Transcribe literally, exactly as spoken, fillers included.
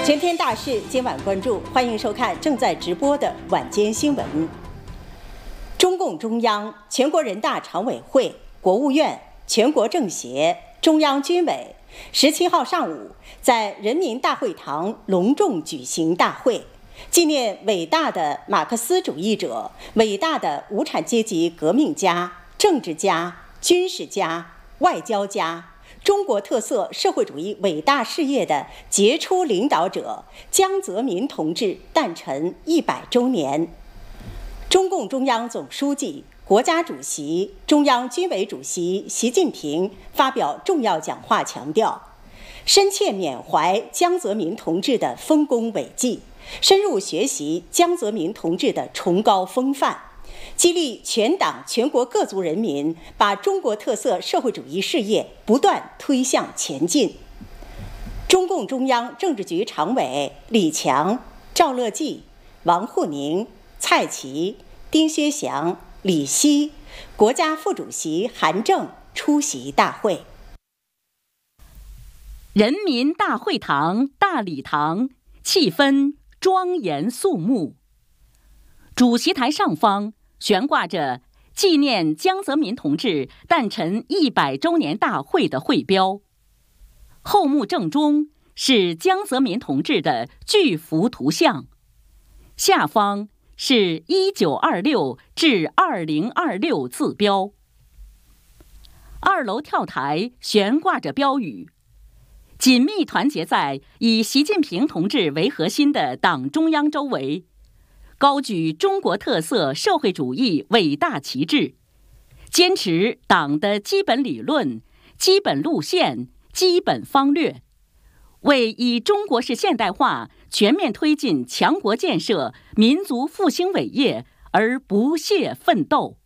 全天大事，今晚关注，欢迎收看正在直播的晚间新闻。中共中央、全国人大常委会、国务院、全国政协、中央军委十七号上午在人民大会堂隆重举行大会，纪念伟大的马克思主义者、伟大的无产阶级革命家、政治家、军事家、外交家、中国特色社会主义伟大事业的杰出领导者江泽民同志诞辰一百周年。中共中央总书记、国家主席、中央军委主席习近平发表重要讲话，强调深切缅怀江泽民同志的丰功伟绩，深入学习江泽民同志的崇高风范，激励全党全国各族人民把中国特色社会主义事业不断推向前进。中共中央政治局常委李强、赵乐际、王沪宁、蔡奇、丁薛祥、李希，国家副主席韩正出席大会。 人民大会堂大礼堂气氛庄严肃穆，主席台上方悬挂着纪念江泽民同志诞辰一百周年大会的会标，后幕正中是江泽民同志的巨幅图像，下方是一九二六至二零二六字标。二楼跳台悬挂着标语，紧密团结在以习近平同志为核心的党中央周围，高举中国特色社会主义伟大旗帜，坚持党的基本理论、基本路线、基本方略，为以中国式现代化全面推进强国建设、民族复兴伟业而不懈奋斗。